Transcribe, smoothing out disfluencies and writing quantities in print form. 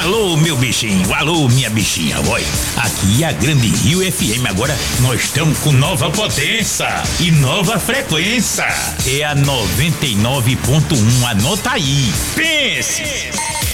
Alô, meu bichinho, alô, minha bichinha, oi. Aqui é a Grande Rio FM, agora nós estamos com nova potência e nova frequência. É a 99.1, anota aí. Pense!